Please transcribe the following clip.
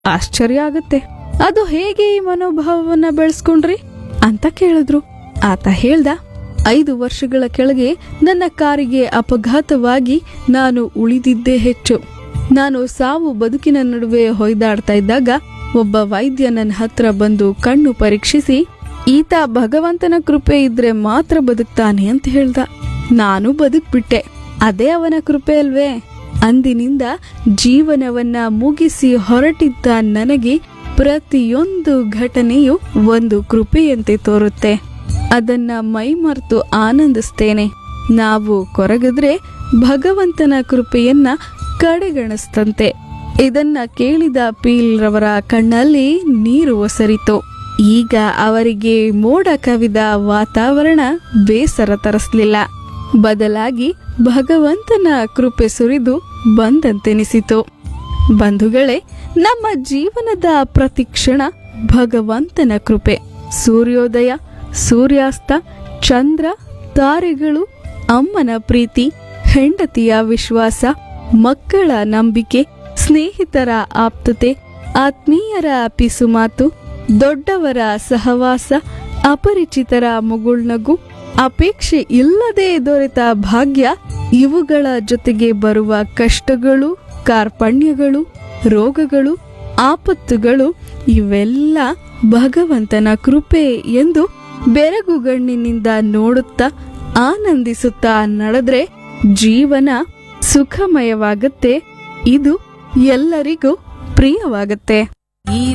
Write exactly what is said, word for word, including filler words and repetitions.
ಆಶ್ಚರ್ಯ ಆಗತ್ತೆ. ಅದು ಹೇಗೆ ಈ ಮನೋಭಾವವನ್ನ ಬೆಳೆಸ್ಕೊಂಡ್ರಿ ಅಂತ ಕೇಳಿದ್ರು. ಆತ ಹೇಳ್ದ, ಐದು ವರ್ಷಗಳ ಕೆಳಗೆ ನನ್ನ ಕಾರಿಗೆ ಅಪಘಾತವಾಗಿ ನಾನು ಉಳಿದಿದ್ದೇ ಹೆಚ್ಚು. ನಾನು ಸಾವು ಬದುಕಿನ ನಡುವೆ ಹೊಯ್ದಾಡ್ತಾ ಇದ್ದಾಗ ಒಬ್ಬ ವೈದ್ಯ ನನ್ನ ಹತ್ರ ಬಂದು ಕಣ್ಣು ಪರೀಕ್ಷಿಸಿ, ಈತ ಭಗವಂತನ ಕೃಪೆ ಇದ್ರೆ ಮಾತ್ರ ಬದುಕ್ತಾನೆ ಅಂತ ಹೇಳ್ದ. ನಾನು ಬದುಕ್ಬಿಟ್ಟೆ. ಅದೇ ಅವನ ಕೃಪೆ ಅಲ್ವೇ? ಅಂದಿನಿಂದ ಜೀವನವನ್ನ ಮುಗಿಸಿ ಹೊರಟಿದ್ದ ನನಗೆ ಪ್ರತಿಯೊಂದು ಘಟನೆಯು ಒಂದು ಕೃಪೆಯಂತೆ ತೋರುತ್ತೆ. ಅದನ್ನ ಮೈಮರೆತು ಆನಂದಿಸ್ತೇನೆ. ನಾವು ಕೊರಗಿದ್ರೆ ಭಗವಂತನ ಕೃಪೆಯನ್ನ ಕಡೆಗಣಿಸ್ತಂತೆ. ಇದನ್ನ ಕೇಳಿದ ಪೀಲ್ ರವರ ಕಣ್ಣಲ್ಲಿ ನೀರು ಒಸರಿತು. ಈಗ ಅವರಿಗೆ ಮೋಡ ಕವಿದ ವಾತಾವರಣ ಬೇಸರ ತರಿಸ್ಲಿಲ್ಲ. ಬದಲಾಗಿ ಭಗವಂತನ ಕೃಪೆ ಸುರಿದು ಬಂದಂತೆನಿಸಿತು. ಬಂಧುಗಳೇ, ನಮ್ಮ ಜೀವನದ ಪ್ರತಿಕ್ಷಣ ಭಗವಂತನ ಕೃಪೆ. ಸೂರ್ಯೋದಯ, ಸೂರ್ಯಾಸ್ತ, ಚಂದ್ರ, ತಾರೆಗಳು, ಅಮ್ಮನ ಪ್ರೀತಿ, ಹೆಂಡತಿಯ ವಿಶ್ವಾಸ, ಮಕ್ಕಳ ನಂಬಿಕೆ, ಸ್ನೇಹಿತರ ಆಪ್ತತೆ, ಆತ್ಮೀಯರ ಪಿಸುಮಾತು, ದೊಡ್ಡವರ ಸಹವಾಸ, ಅಪರಿಚಿತರ ಮುಗುಳ್ನಗು, ಅಪೇಕ್ಷೆ ಇಲ್ಲದೆ ದೊರೆತ ಭಾಗ್ಯ, ಇವುಗಳ ಜೊತೆಗೆ ಬರುವ ಕಷ್ಟಗಳು, ಕಾರ್ಪಣ್ಯಗಳು, ರೋಗಗಳು, ಆಪತ್ತುಗಳು ಇವೆಲ್ಲ ಭಗವಂತನ ಕೃಪೆ ಎಂದು ಬೆರಗುಗಣ್ಣಿನಿಂದ ನೋಡುತ್ತಾ ಆನಂದಿಸುತ್ತಾ ನಡೆದ್ರೆ ಜೀವನ ಸುಖಮಯವಾಗತ್ತೆ. ಇದು ಎಲ್ಲರಿಗೂ ಪ್ರಿಯವಾಗತ್ತೆ.